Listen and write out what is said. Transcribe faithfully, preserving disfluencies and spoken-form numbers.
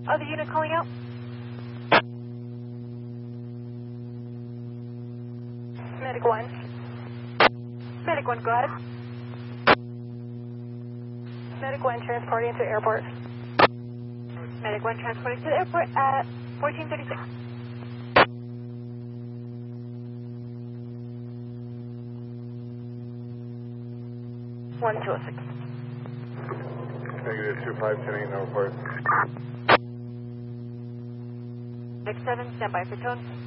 Other unit calling out? Medic one. Medic one, go ahead. Medic one transporting to airport. Medic one transporting to the airport at fourteen thirty-six. one two oh six. Negative two five ten eight, no report. Next seven, stand by for tone.